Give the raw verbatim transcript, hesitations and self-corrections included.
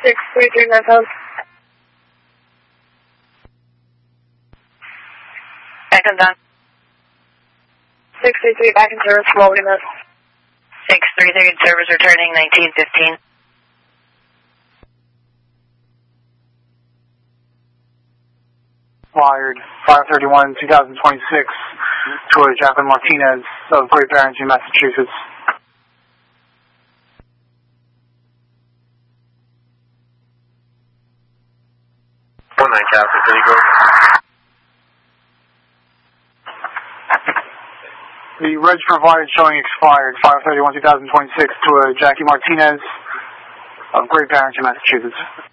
six three three nine pound. Back and done. six three three back in service, Logan. six three three in service returning nineteen fifteen. Wired five thirty-one two thousand twenty-six to Jacqueline Martinez of Great Barrington, Massachusetts. one nine Captain, can you go? The reg provided showing expired five thirty-one two thousand twenty-six to Jackie Martinez of Great Barrington, Massachusetts.